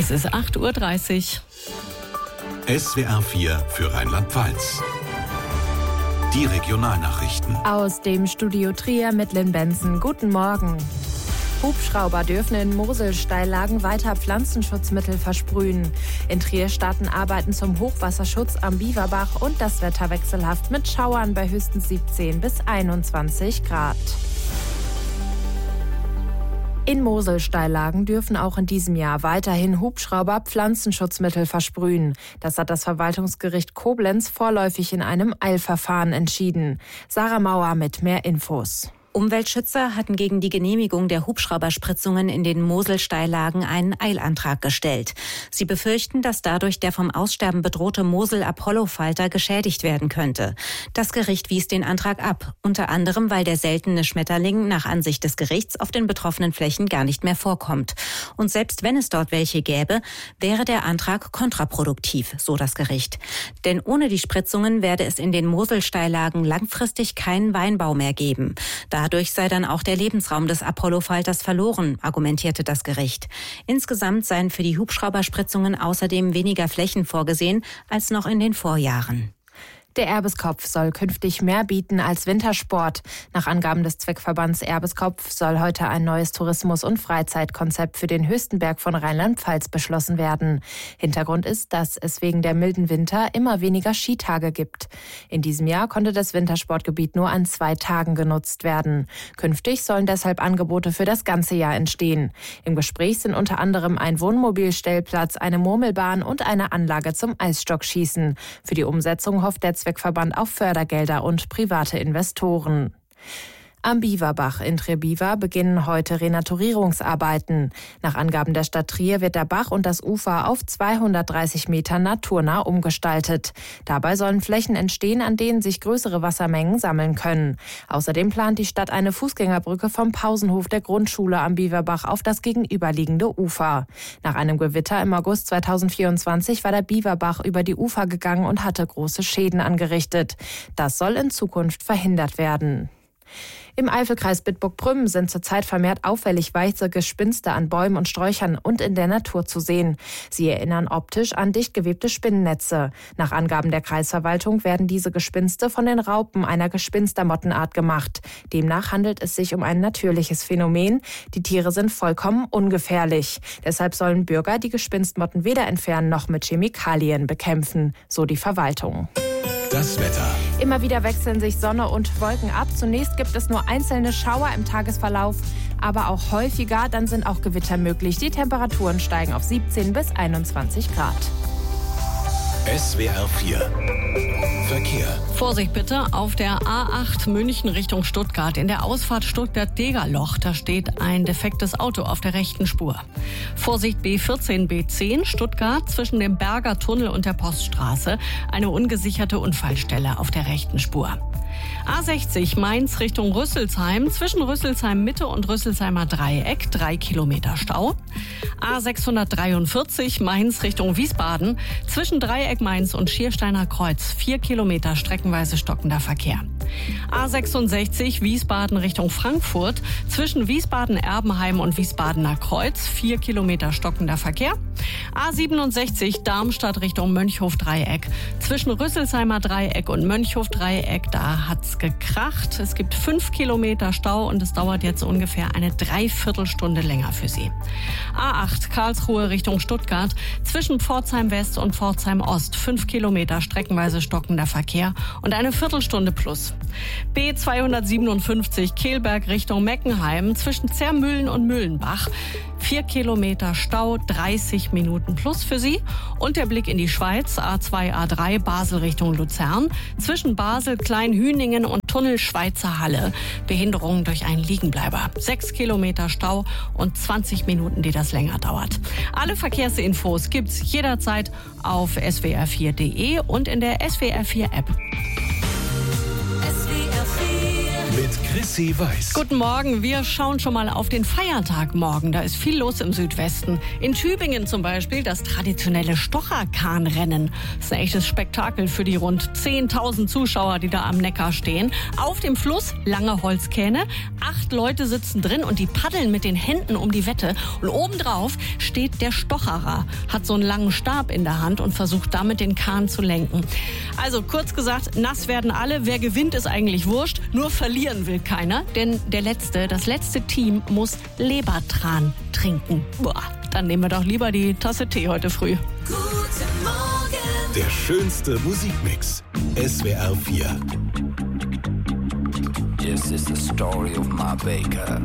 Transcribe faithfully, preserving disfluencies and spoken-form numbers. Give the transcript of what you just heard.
Es ist acht Uhr dreißig. S W R vier für Rheinland-Pfalz. Die Regionalnachrichten. Aus dem Studio Trier mit Lynn Benson. Guten Morgen. Hubschrauber dürfen in Moselsteillagen weiter Pflanzenschutzmittel versprühen. In Trier starten Arbeiten zum Hochwasserschutz am Biewerbach und das Wetter wechselhaft mit Schauern bei höchstens siebzehn bis einundzwanzig Grad. In Moselsteillagen dürfen auch in diesem Jahr weiterhin Hubschrauber Pflanzenschutzmittel versprühen. Das hat das Verwaltungsgericht Koblenz vorläufig in einem Eilverfahren entschieden. Sarah Mauer mit mehr Infos. Umweltschützer hatten gegen die Genehmigung der Hubschrauberspritzungen in den Moselsteillagen einen Eilantrag gestellt. Sie befürchten, dass dadurch der vom Aussterben bedrohte Mosel-Apollo-Falter geschädigt werden könnte. Das Gericht wies den Antrag ab, unter anderem, weil der seltene Schmetterling nach Ansicht des Gerichts auf den betroffenen Flächen gar nicht mehr vorkommt. Und selbst wenn es dort welche gäbe, wäre der Antrag kontraproduktiv, so das Gericht. Denn ohne die Spritzungen werde es in den Moselsteillagen langfristig keinen Weinbau mehr geben. Dadurch sei dann auch der Lebensraum des Apollo-Falters verloren, argumentierte das Gericht. Insgesamt seien für die Hubschrauberspritzungen außerdem weniger Flächen vorgesehen als noch in den Vorjahren. Der Erbeskopf soll künftig mehr bieten als Wintersport. Nach Angaben des Zweckverbands Erbeskopf soll heute ein neues Tourismus- und Freizeitkonzept für den höchsten Berg von Rheinland-Pfalz beschlossen werden. Hintergrund ist, dass es wegen der milden Winter immer weniger Skitage gibt. In diesem Jahr konnte das Wintersportgebiet nur an zwei Tagen genutzt werden. Künftig sollen deshalb Angebote für das ganze Jahr entstehen. Im Gespräch sind unter anderem ein Wohnmobilstellplatz, eine Murmelbahn und eine Anlage zum Eisstockschießen. Für die Umsetzung hofft der Zweckverband auf Fördergelder und private Investoren. Am Biewerbach in Trier-Biewer beginnen heute Renaturierungsarbeiten. Nach Angaben der Stadt Trier wird der Bach und das Ufer auf zweihundertdreißig Meter naturnah umgestaltet. Dabei sollen Flächen entstehen, an denen sich größere Wassermengen sammeln können. Außerdem plant die Stadt eine Fußgängerbrücke vom Pausenhof der Grundschule am Biewerbach auf das gegenüberliegende Ufer. Nach einem Gewitter im August zweitausendvierundzwanzig war der Biewerbach über die Ufer gegangen und hatte große Schäden angerichtet. Das soll in Zukunft verhindert werden. Im Eifelkreis Bitburg-Prüm sind zurzeit vermehrt auffällig weiße Gespinste an Bäumen und Sträuchern und in der Natur zu sehen. Sie erinnern optisch an dicht gewebte Spinnennetze. Nach Angaben der Kreisverwaltung werden diese Gespinste von den Raupen einer Gespinstermottenart gemacht. Demnach handelt es sich um ein natürliches Phänomen. Die Tiere sind vollkommen ungefährlich. Deshalb sollen Bürger die Gespinstmotten weder entfernen noch mit Chemikalien bekämpfen, so die Verwaltung. Das Wetter. Immer wieder wechseln sich Sonne und Wolken ab. Zunächst gibt es nur einzelne Schauer im Tagesverlauf, aber auch häufiger. Dann sind auch Gewitter möglich. Die Temperaturen steigen auf siebzehn bis einundzwanzig Grad. S W R vier Verkehr. Vorsicht bitte auf der A acht München Richtung Stuttgart. In der Ausfahrt Stuttgart-Degerloch, da steht ein defektes Auto auf der rechten Spur. Vorsicht B vierzehn B zehn Stuttgart zwischen dem Berger Tunnel und der Poststraße. Eine ungesicherte Unfallstelle auf der rechten Spur. A sechzig Mainz Richtung Rüsselsheim, zwischen Rüsselsheim Mitte und Rüsselsheimer Dreieck, drei Kilometer Stau. A sechshundertdreiundvierzig Mainz Richtung Wiesbaden, zwischen Dreieck Mainz und Schiersteiner Kreuz, vier Kilometer streckenweise stockender Verkehr. A sechsundsechzig Wiesbaden Richtung Frankfurt, zwischen Wiesbaden-Erbenheim und Wiesbadener Kreuz, vier Kilometer stockender Verkehr. A siebenundsechzig Darmstadt Richtung Mönchhof-Dreieck, zwischen Rüsselsheimer Dreieck und Mönchhof-Dreieck, da hat's gekracht. Es gibt fünf Kilometer Stau und es dauert jetzt ungefähr eine Dreiviertelstunde länger für Sie. A acht Karlsruhe Richtung Stuttgart, zwischen Pforzheim West und Pforzheim Ost, fünf Kilometer streckenweise stockender Verkehr und eine Viertelstunde plus. B zweihundertsiebenundfünfzig Kehlberg Richtung Meckenheim, zwischen Zermühlen und Mühlenbach, vier Kilometer Stau, dreißig Minuten plus für Sie. Und der Blick in die Schweiz, A zwei A drei Basel Richtung Luzern, zwischen Basel, Kleinhüningen und Tunnel Schweizer Halle, Behinderungen durch einen Liegenbleiber. Sechs Kilometer Stau und zwanzig Minuten, die das länger dauert. Alle Verkehrsinfos gibt's jederzeit auf S W R vier Punkt de und in der S W R vier App. Mit Sissy weiß. Guten Morgen, wir schauen schon mal auf den Feiertag morgen. Da ist viel los im Südwesten. In Tübingen zum Beispiel das traditionelle Stocherkahnrennen. Das ist ein echtes Spektakel für die rund zehntausend Zuschauer, die da am Neckar stehen. Auf dem Fluss lange Holzkähne. Acht Leute sitzen drin und die paddeln mit den Händen um die Wette. Und obendrauf steht der Stocherer, hat so einen langen Stab in der Hand und versucht damit den Kahn zu lenken. Also kurz gesagt, nass werden alle. Wer gewinnt, ist eigentlich wurscht. Nur verlieren will keiner, denn der letzte, das letzte Team muss Lebertran trinken. Boah, dann nehmen wir doch lieber die Tasse Tee heute früh. Guten Morgen. Der schönste Musikmix. S W R vier. This is the story of my baker.